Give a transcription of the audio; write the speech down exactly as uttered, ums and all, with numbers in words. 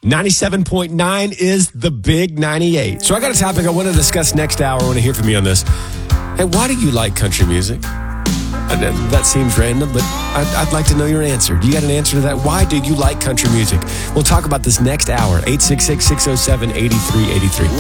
ninety-seven point nine is the big ninety-eight. So I got a topic I want to discuss next hour. I want to hear from you on this. Hey, why do you like country music? That seems random, but I'd, I'd like to know your answer. Do you got an answer to that? Why do you like country music? We'll talk about this next hour. eight six six, six oh seven, eight three eight three.